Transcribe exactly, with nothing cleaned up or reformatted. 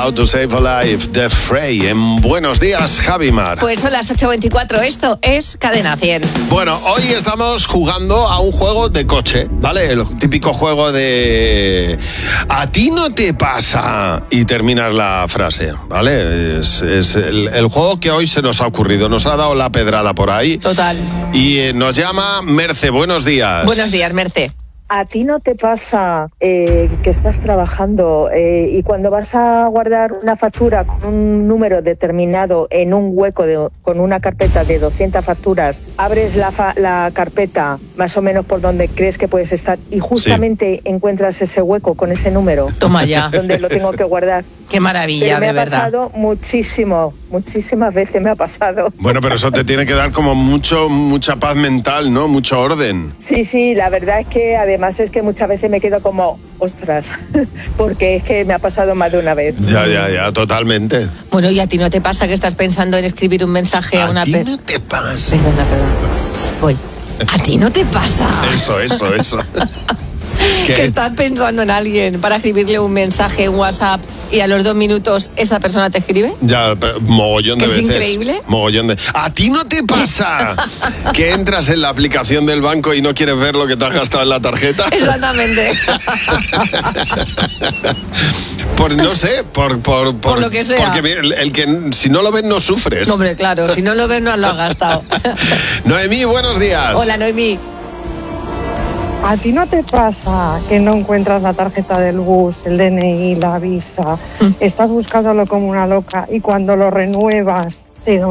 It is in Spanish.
How to Save a Life, The Fray. En Buenos Días, Javimar. Pues son las ocho veinticuatro, esto es Cadena cien. Bueno, hoy estamos jugando a un juego de coche, ¿vale? El típico juego de... ¿A ti no te pasa? Y terminas la frase, ¿vale? Es, es el, el juego que hoy se nos ha ocurrido, nos ha dado la pedrada por ahí. Total. Y eh, nos llama Merce, buenos días. Buenos días, Merce. ¿A ti no te pasa eh, que estás trabajando eh, y cuando vas a guardar una factura con un número determinado en un hueco de, con una carpeta de doscientas facturas, abres la, fa, la carpeta más o menos por donde crees que puedes estar y justamente sí. encuentras ese hueco con ese número? Toma ya. Donde lo tengo que guardar. Qué maravilla, pero me de ha verdad. pasado muchísimo, muchísimas veces me ha pasado. Bueno, pero eso te tiene que dar como mucho, mucha paz mental, ¿no? Mucho orden. Sí, sí, la verdad es que además es que muchas veces me quedo como, ostras, porque es que me ha pasado más de una vez. Ya, ya, ya, totalmente. Bueno, ¿y a ti no te pasa que estás pensando en escribir un mensaje a, a una persona? persona? ¿A ti no te pasa? Perdona, perdona. Voy. ¿A ti no te pasa? Eso, eso, eso. ¿Qué? Que estás pensando en alguien para escribirle un mensaje en WhatsApp y a los dos minutos esa persona te escribe. Ya, pero mogollón de ¿Que es veces. increíble? Mogollón de... ¿A ti no te pasa que entras en la aplicación del banco y no quieres ver lo que te has gastado en la tarjeta? Exactamente. Por, no sé, por... Por, por, por lo que sea. Porque el, el que si no lo ves no sufres. No, hombre, claro, si no lo ves no lo has gastado. Noemí, buenos días. Hola, Noemí. ¿A ti no te pasa que no encuentras la tarjeta del bus, el D N I, la visa? Mm. Estás buscándolo como una loca y cuando lo renuevas te